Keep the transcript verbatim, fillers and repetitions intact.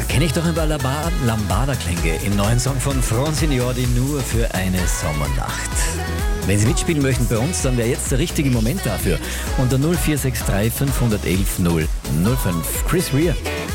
kenne ich doch ein paar Lamba- Lambada-Klänge im neuen Song von Francine nur für eine Sommernacht. Wenn Sie mitspielen möchten bei uns, dann wäre jetzt der richtige Moment dafür. Unter null vier sechs drei fünf eins eins null null fünf. Chris Rea.